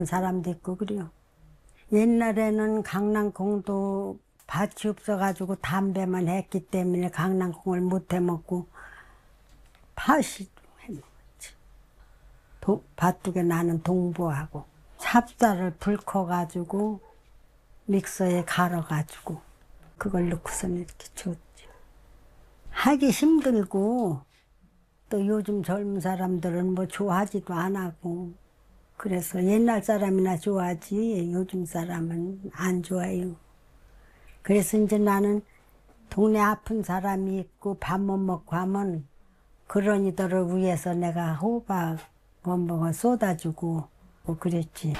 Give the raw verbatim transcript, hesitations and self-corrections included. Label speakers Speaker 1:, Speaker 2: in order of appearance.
Speaker 1: 사람도 있고 그래요. 옛날에는 강낭콩도 밭이 없어가지고 담배만 했기 때문에 강낭콩을 못 해먹고 팥이 해먹었지. 도, 밭두개 나는 동부하고 찹쌀을 불커가지고 믹서에 갈아가지고 그걸 넣고서는 이렇게 줬지. 하기 힘들고 또 요즘 젊은 사람들은 뭐 좋아하지도 안 하고 그래서 옛날 사람이나 좋아하지 요즘 사람은 안 좋아해요. 그래서 이제 나는 동네 아픈 사람이 있고 밥 못 먹고 하면 그런 이들을 위해서 내가 호박 뭐 뭐 쏟아주고 뭐 그랬지.